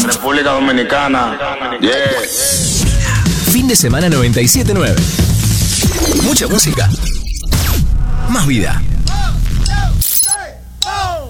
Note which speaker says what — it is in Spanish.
Speaker 1: República Dominicana. Yeah.
Speaker 2: Fin de semana 97.9. Mucha música. Más vida.